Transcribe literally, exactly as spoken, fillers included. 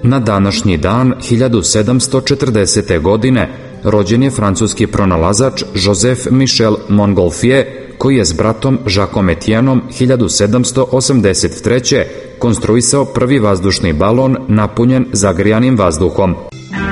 Na današnji dan hiljadu sedamsto četrdesete. godine rođen je francuski pronalazač Joseph Michel Montgolfier, koji je s bratom Jacques Etienneom hiljadu sedamsto osamdeset treće. konstruisao prvi vazdušni balon napunjen zagrijanim vazduhom.